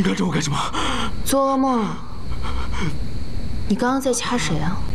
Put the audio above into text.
你看着我干什么？ 做噩梦。你刚刚在掐谁啊？